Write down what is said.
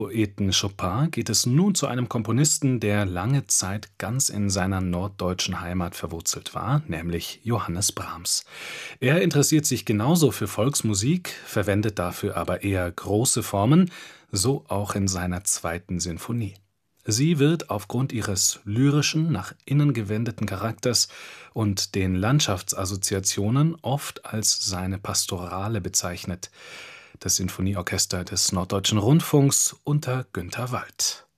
Poeten Chopin geht es nun zu einem Komponisten, der lange Zeit ganz in seiner norddeutschen Heimat verwurzelt war, nämlich Johannes Brahms. Er interessiert sich genauso für Volksmusik, verwendet dafür aber eher große Formen, so auch in seiner zweiten Sinfonie. Sie wird aufgrund ihres lyrischen, nach innen gewendeten Charakters und den Landschaftsassoziationen oft als seine Pastorale bezeichnet. Das Sinfonieorchester des Norddeutschen Rundfunks unter Günter Wald.